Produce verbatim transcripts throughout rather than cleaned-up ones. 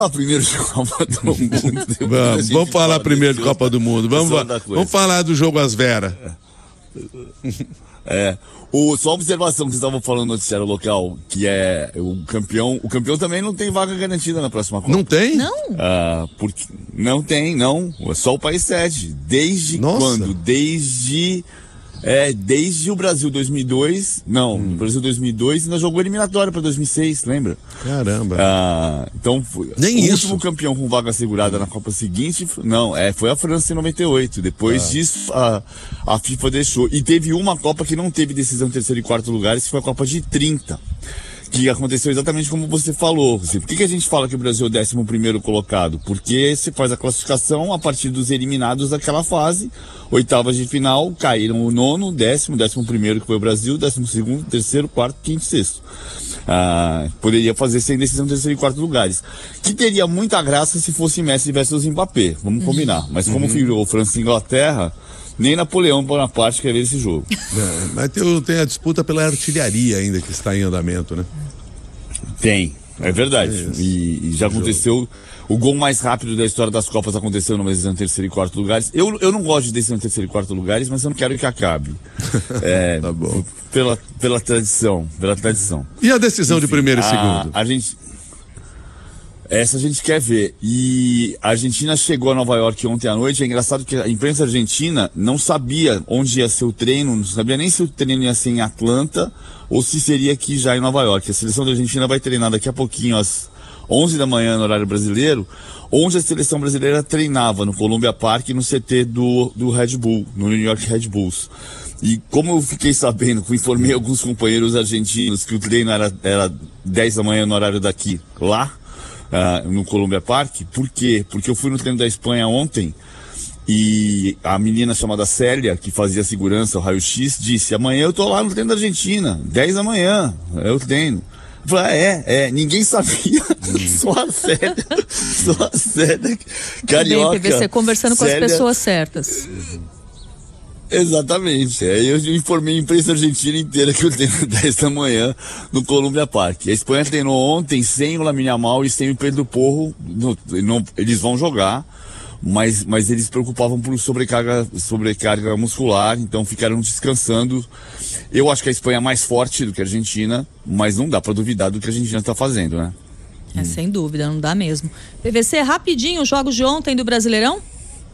primeiro de Copa do Mundo. Vamos, vamos falar primeiro de Copa do Mundo. Vamos, vamos falar do jogo às Vera. É. O, só uma observação que vocês estavam falando no noticiário local, que é o campeão. O campeão também não tem vaga garantida na próxima Copa. Não tem? Não. Ah, porque, não tem, não. É só o país sede. Desde Nossa. quando? Desde. É, desde o Brasil dois mil e dois, não, hum. o Brasil dois mil e dois ainda jogou eliminatória para dois mil e seis, lembra? Caramba. Ah, então, foi, Nem o isso. último campeão com vaga assegurada na Copa seguinte, não, é, foi a França em noventa e oito. Depois ah. disso, a, a FIFA deixou. E teve uma Copa que não teve decisão em terceiro e quarto lugares, que foi a Copa de trinta. Que aconteceu exatamente como você falou. Por que, que a gente fala que o Brasil é o décimo primeiro colocado? Porque se faz a classificação a partir dos eliminados daquela fase. Oitavas de final, caíram o nono, décimo, décimo primeiro que foi o Brasil, décimo segundo, terceiro, quarto, quinto, sexto. Ah, poderia fazer sem decisão terceiro e quarto lugares. Que teria muita graça se fosse Messi versus Mbappé, vamos combinar. Mas como uhum. virou França e Inglaterra, nem Napoleão Bonaparte quer ver esse jogo. É, mas tem, tem a disputa pela artilharia ainda que está em andamento, né? Tem, é verdade. É e, e já aconteceu. O gol mais rápido da história das Copas aconteceu numa decisão em terceiro e quarto lugares. Eu, eu não gosto de decisão em terceiro e quarto lugares, mas eu não quero que acabe. É, tá bom. Pela, pela tradição, pela tradição. E a decisão Enfim, de primeiro e a, segundo? A gente... Essa a gente quer ver. E a Argentina chegou a Nova York ontem à noite. É engraçado que a imprensa argentina não sabia onde ia ser o treino, não sabia nem se o treino ia ser em Atlanta ou se seria aqui já em Nova York. A seleção da Argentina vai treinar daqui a pouquinho, às onze da manhã, no horário brasileiro, onde a seleção brasileira treinava, no Columbia Park, no C T do, do Red Bull, no New York Red Bulls. E como eu fiquei sabendo, que informei alguns companheiros argentinos que o treino era, era dez da manhã no horário daqui, lá, Uh, no Columbia Park. Por quê? Porque eu fui no treino da Espanha ontem e a menina chamada Célia, que fazia segurança, o raio-x, disse: amanhã eu tô lá no treino da Argentina, dez da manhã, eu treino. Eu falei, ah, é, é, ninguém sabia, só a Célia, só a Célia, carioca. Bem, P V C conversando Célia... com as pessoas certas. Exatamente. Aí eu informei a imprensa argentina inteira que eu treino dez da manhã no Columbia Park. A Espanha treinou ontem sem o Lamine Yamal e sem o Pedro Porro. No, no, eles vão jogar, mas, mas eles se preocupavam por sobrecarga, sobrecarga muscular, então ficaram descansando. Eu acho que a Espanha é mais forte do que a Argentina, mas não dá para duvidar do que a Argentina está fazendo, né? É, hum. Sem dúvida, não dá mesmo. P V C, rapidinho, os jogos de ontem do Brasileirão?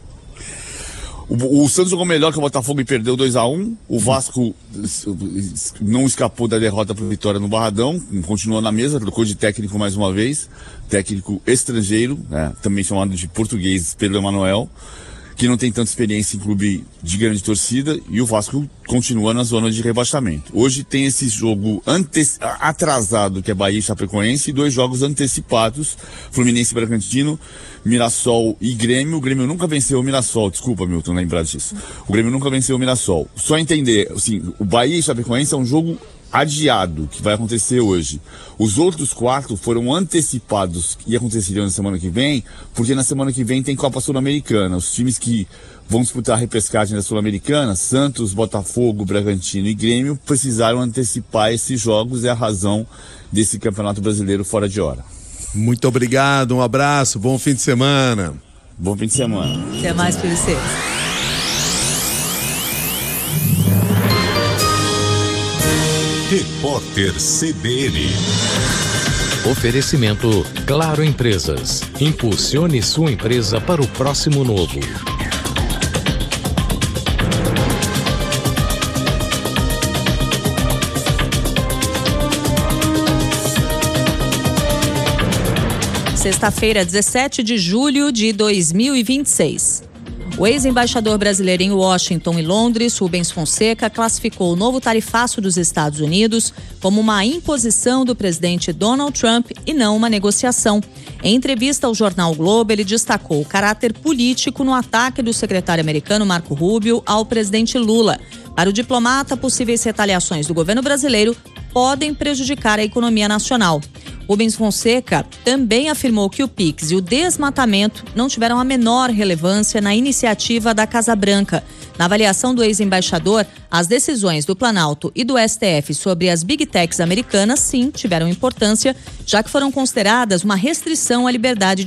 O, o Santos jogou melhor que o Botafogo e perdeu dois a um. O Vasco não escapou da derrota para Vitória no Barradão, continuou na mesa, trocou de técnico mais uma vez, técnico estrangeiro, né, também chamado de português, Pedro Emanuel, que não tem tanta experiência em clube de grande torcida, e o Vasco continua na zona de rebaixamento. Hoje tem esse jogo ante- atrasado, que é Bahia e Chapecoense, e dois jogos antecipados, Fluminense e Bragantino, Mirassol e Grêmio. O Grêmio nunca venceu o Mirassol, desculpa, Milton, lembrar disso. O Grêmio nunca venceu o Mirassol. Só entender, assim, o Bahia e Chapecoense é um jogo adiado, que vai acontecer hoje. Os outros quatro foram antecipados e aconteceriam na semana que vem, porque na semana que vem tem Copa Sul-Americana. Os times que vão disputar a repescagem da Sul-Americana, Santos, Botafogo, Bragantino e Grêmio, precisaram antecipar esses jogos, é a razão desse Campeonato Brasileiro fora de hora. Muito obrigado, um abraço, bom fim de semana. Bom fim de semana. Até mais, P V C. Repórter C B N. Oferecimento Claro Empresas. Impulsione sua empresa para o próximo novo. Sexta-feira, dezessete de julho de dois mil e vinte e seis. O ex-embaixador brasileiro em Washington e Londres, Rubens Fonseca, classificou o novo tarifaço dos Estados Unidos como uma imposição do presidente Donald Trump e não uma negociação. Em entrevista ao jornal Globo, ele destacou o caráter político no ataque do secretário americano Marco Rubio ao presidente Lula. Para o diplomata, possíveis retaliações do governo brasileiro podem prejudicar a economia nacional. Rubens Fonseca também afirmou que o Pix e o desmatamento não tiveram a menor relevância na iniciativa da Casa Branca. Na avaliação do ex-embaixador, as decisões do Planalto e do S T F sobre as Big Techs americanas, sim, tiveram importância, já que foram consideradas uma restrição à liberdade de